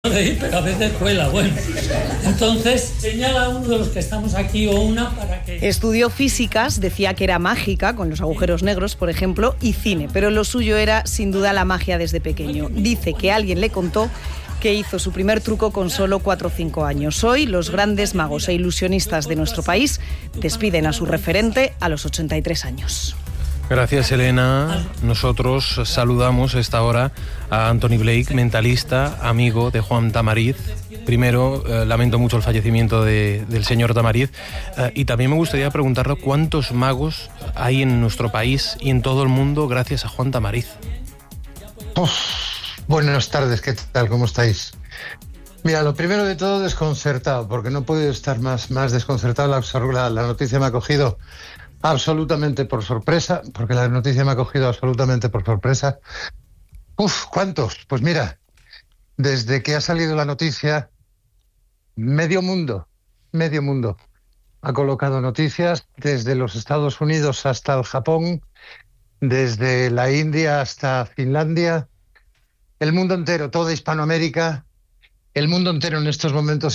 reír, pero a veces cuela, bueno. Entonces, señala a uno de los que estamos aquí o una para que... Estudió físicas, decía que era mágica, con los agujeros negros, por ejemplo, y cine, pero lo suyo era, sin duda, la magia desde pequeño. Dice que alguien le contó que hizo su primer truco con solo 4 o 5 años. Hoy, los grandes magos e ilusionistas de nuestro país despiden a su referente a los 83 años. Gracias, Elena. Nosotros saludamos a esta hora a Anthony Blake, mentalista, amigo de Juan Tamariz. Primero, lamento mucho el fallecimiento del señor Tamariz. Y también me gustaría preguntarle cuántos magos hay en nuestro país y en todo el mundo gracias a Juan Tamariz. Buenas tardes, ¿qué tal? ¿Cómo estáis? Mira, lo primero de todo, desconcertado, porque no puedo estar más desconcertado. La noticia me ha cogido absolutamente por sorpresa, porque la noticia me ha cogido absolutamente por sorpresa. ¿Cuántos? Pues mira, desde que ha salido la noticia, medio mundo ha colocado noticias, desde los Estados Unidos hasta el Japón, desde la India hasta Finlandia, el mundo entero, toda Hispanoamérica, el mundo entero en estos momentos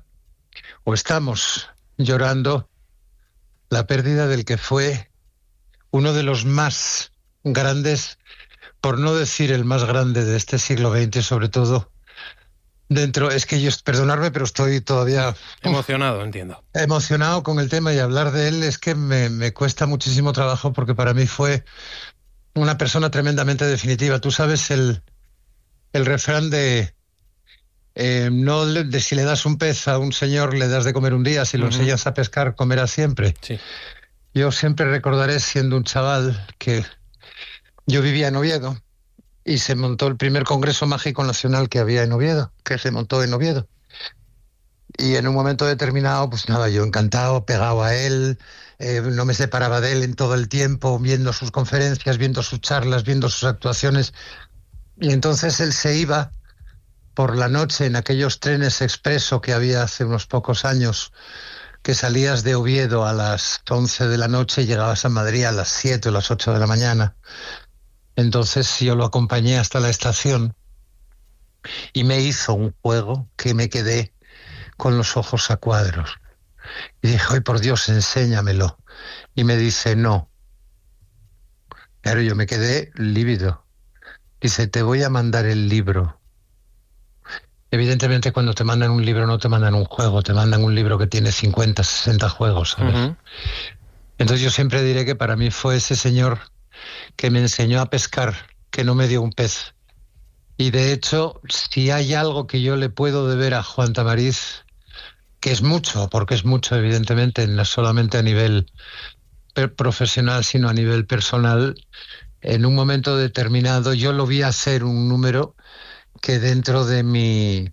estamos llorando la pérdida del que fue uno de los más grandes, por no decir el más grande de este siglo XX, sobre todo perdonadme, pero estoy todavía... Emocionado, entiendo. Emocionado con el tema, y hablar de él es que me cuesta muchísimo trabajo, porque para mí fue una persona tremendamente definitiva. Tú sabes el refrán de... no de si le das un pez a un señor le das de comer un día, si lo enseñas a pescar comerá siempre. Sí. Yo siempre recordaré, siendo un chaval, que yo vivía en Oviedo y se montó el primer Congreso Mágico Nacional que había en Oviedo, que se montó en Oviedo. Y en un momento determinado, pues nada, yo encantado, pegado a él, no me separaba de él en todo el tiempo, viendo sus conferencias, viendo sus charlas, viendo sus actuaciones. Y entonces él se iba por la noche en aquellos trenes expreso que había hace unos pocos años, que salías de Oviedo a las 11 de la noche y llegabas a Madrid a las 7 o las 8 de la mañana. Entonces yo lo acompañé hasta la estación y me hizo un juego que me quedé con los ojos a cuadros. Y dije, ¡ay, por Dios, enséñamelo! Y me dice, no. Claro, yo me quedé lívido. Dice, te voy a mandar el libro. Evidentemente, cuando te mandan un libro no te mandan un juego, te mandan un libro que tiene 50, 60 juegos, ¿sabes? Uh-huh. Entonces yo siempre diré que para mí fue ese señor que me enseñó a pescar, que no me dio un pez. Y de hecho, si hay algo que yo le puedo deber a Juan Tamariz, que es mucho, porque es mucho, evidentemente, no solamente a nivel profesional, sino a nivel personal, en un momento determinado yo lo vi hacer un número que dentro de mi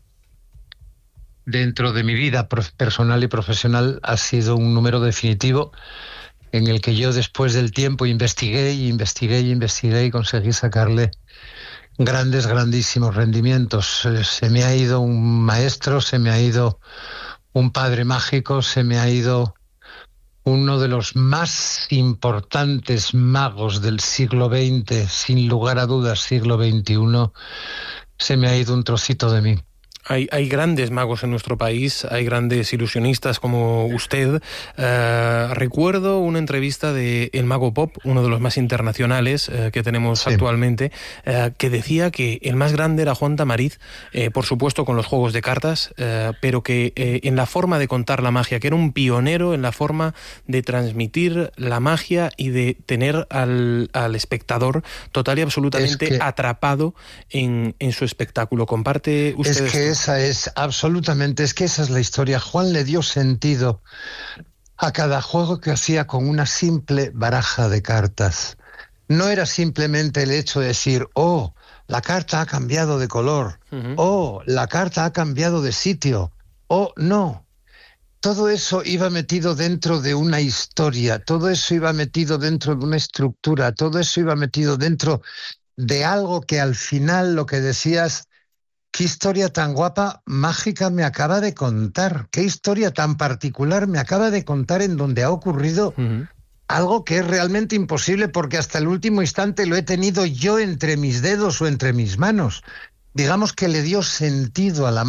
vida personal y profesional ha sido un número definitivo, en el que yo, después del tiempo, investigué y conseguí sacarle grandísimos rendimientos. Se me ha ido un maestro, se me ha ido un padre mágico, se me ha ido uno de los más importantes magos del siglo XX, sin lugar a dudas siglo XXI. Se me ha ido un trocito de mí. Hay grandes magos en nuestro país, hay grandes ilusionistas como usted. Recuerdo una entrevista de El Mago Pop, uno de los más internacionales que tenemos actualmente, que decía que el más grande era Juan Tamariz, por supuesto con los juegos de cartas, pero que en la forma de contar la magia, que era un pionero en la forma de transmitir la magia y de tener al espectador total y absolutamente atrapado en su espectáculo. ¿Comparte usted esto? Esa es la historia. Juan le dio sentido a cada juego que hacía con una simple baraja de cartas. No era simplemente el hecho de decir, oh, la carta ha cambiado de color, oh, la carta ha cambiado de sitio, oh, no. Todo eso iba metido dentro de una historia, todo eso iba metido dentro de una estructura, todo eso iba metido dentro de algo que al final lo que decías: qué historia tan guapa, mágica me acaba de contar, qué historia tan particular me acaba de contar, en donde ha ocurrido algo que es realmente imposible, porque hasta el último instante lo he tenido yo entre mis dedos o entre mis manos. digamos que le dio sentido a la